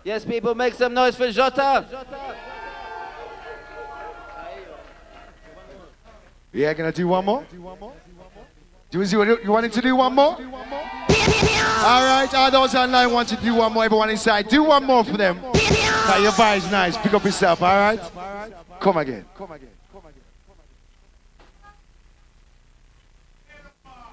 Yes, people, make some noise for Jota. Yeah, gonna do one more? You wanted to do one more? Alright, all those online want to do one more. Everyone inside, do one more for them. Your vibe's nice. Pick up yourself, alright? Come again.